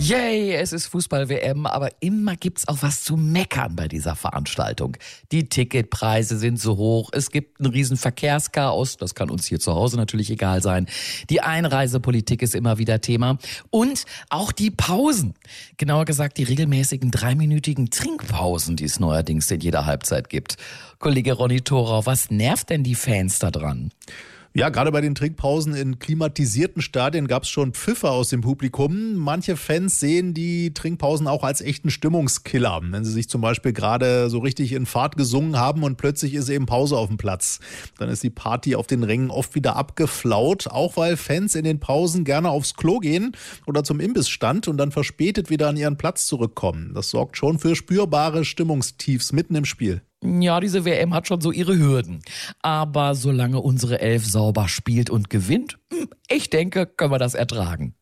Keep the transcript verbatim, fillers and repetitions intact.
Yay, es ist Fußball-W M, aber immer gibt's auch was zu meckern bei dieser Veranstaltung. Die Ticketpreise sind so hoch, es gibt einen riesen Verkehrschaos, das kann uns hier zu Hause natürlich egal sein. Die Einreisepolitik ist immer wieder Thema und auch die Pausen. Genauer gesagt die regelmäßigen dreiminütigen Trinkpausen, die es neuerdings in jeder Halbzeit gibt. Kollege Ronny Thorau, was nervt denn die Fans da dran? Ja, gerade bei den Trinkpausen in klimatisierten Stadien gab es schon Pfiffe aus dem Publikum. Manche Fans sehen die Trinkpausen auch als echten Stimmungskiller, wenn sie sich zum Beispiel gerade so richtig in Fahrt gesungen haben und plötzlich ist eben Pause auf dem Platz. Dann ist die Party auf den Rängen oft wieder abgeflaut, auch weil Fans in den Pausen gerne aufs Klo gehen oder zum Imbissstand und dann verspätet wieder an ihren Platz zurückkommen. Das sorgt schon für spürbare Stimmungstiefs mitten im Spiel. Ja, diese W M hat schon so ihre Hürden. Aber solange unsere Elf sauber spielt und gewinnt, ich denke, können wir das ertragen.